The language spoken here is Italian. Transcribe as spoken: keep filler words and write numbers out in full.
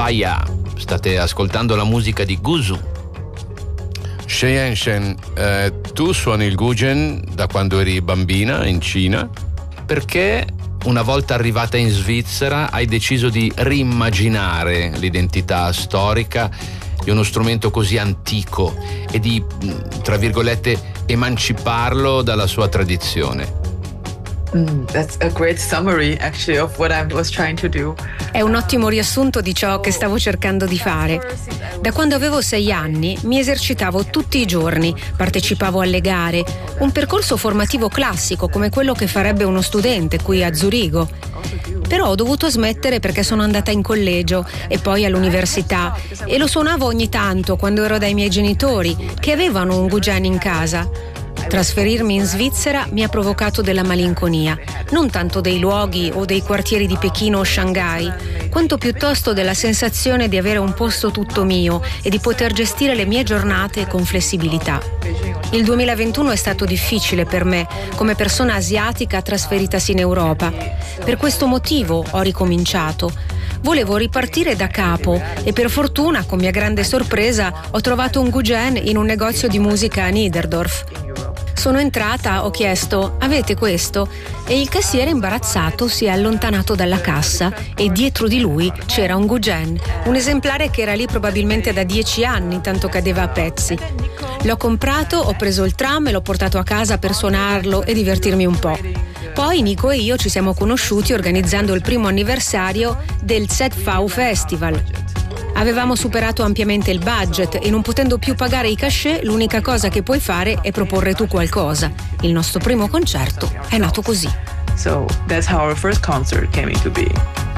Faya. State ascoltando la musica di Guzu. Cheyenne Shen, eh, tu suoni il guzheng da quando eri bambina in Cina? Perché una volta arrivata in Svizzera hai deciso di rimmaginare l'identità storica di uno strumento così antico e di, tra virgolette, emanciparlo dalla sua tradizione? Mm, that's a great summary actually of what I was trying to do. È un ottimo riassunto di ciò che stavo cercando di fare. Da quando avevo sei anni mi esercitavo tutti i giorni, partecipavo alle gare, un percorso formativo classico come quello che farebbe uno studente qui a Zurigo. Però ho dovuto smettere perché sono andata in collegio e poi all'università e lo suonavo ogni tanto quando ero dai miei genitori che avevano un guzheng in casa. Trasferirmi in Svizzera mi ha provocato della malinconia, non tanto dei luoghi o dei quartieri di Pechino o Shanghai, quanto piuttosto della sensazione di avere un posto tutto mio e di poter gestire le mie giornate con flessibilità. Il duemilaventuno è stato difficile per me, come persona asiatica trasferitasi in Europa. Per questo motivo ho ricominciato. Volevo ripartire da capo e per fortuna, con mia grande sorpresa, ho trovato un guzheng in un negozio di musica a Niederdorf. Sono entrata, ho chiesto "avete questo?" e il cassiere imbarazzato si è allontanato dalla cassa e dietro di lui c'era un guzheng, un esemplare che era lì probabilmente da dieci anni, tanto cadeva a pezzi. L'ho comprato, ho preso il tram e l'ho portato a casa per suonarlo e divertirmi un po'. Poi Nico e io ci siamo conosciuti organizzando il primo anniversario del Z V U Festival. Avevamo superato ampiamente il budget e non potendo più pagare i cachet, l'unica cosa che puoi fare è proporre tu qualcosa. Il nostro primo concerto è nato così. So that's how our first concert came into being.